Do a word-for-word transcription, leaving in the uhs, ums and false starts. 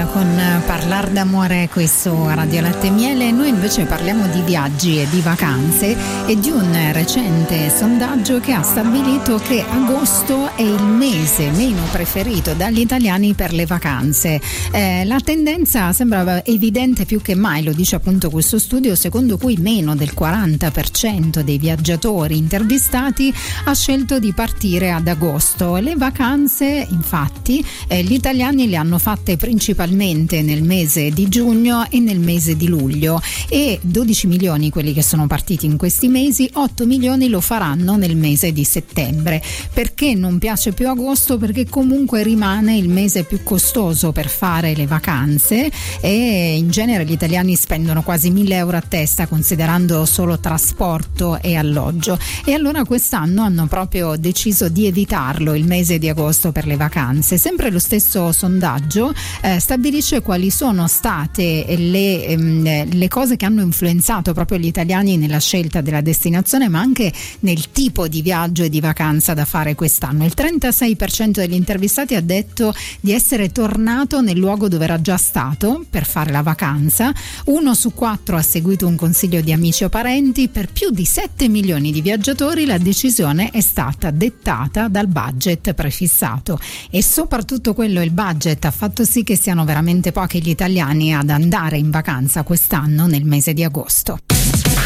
con Parlar d'amore qui su Radio Latte e Miele. Noi invece parliamo di viaggi e di vacanze e di un recente sondaggio che ha stabilito che agosto è il mese meno preferito dagli italiani per le vacanze. Eh, la tendenza sembra evidente più che mai, lo dice appunto questo studio, secondo cui meno del quaranta per cento dei viaggiatori intervistati ha scelto di partire ad agosto. Le vacanze, infatti, eh, gli italiani le hanno fatte principalmente nel mese di giugno e nel mese di luglio, e dodici milioni quelli che sono partiti in questi mesi, otto milioni lo faranno nel mese di settembre. Perché non piace più agosto? Perché comunque rimane il mese più costoso per fare le vacanze e in genere gli italiani spendono quasi mille euro a testa, considerando solo trasporto e alloggio, e allora quest'anno hanno proprio deciso di evitarlo il mese di agosto per le vacanze. Sempre lo stesso sondaggio eh, stabilisce quali sono state le, ehm, le cose che hanno influenzato proprio gli italiani nella scelta della destinazione, ma anche nel tipo di viaggio e di vacanza da fare quest'anno. Il trentasei per cento degli intervistati ha detto di essere tornato nel luogo dove era già stato per fare la vacanza, uno su quattro ha seguito un consiglio di amici o parenti. Per più di sette milioni di viaggiatori la decisione è stata dettata dal budget prefissato, e soprattutto quello, il budget, ha fatto sì che siano veramente pochi gli italiani ad andare in vacanza quest'anno nel mese di agosto.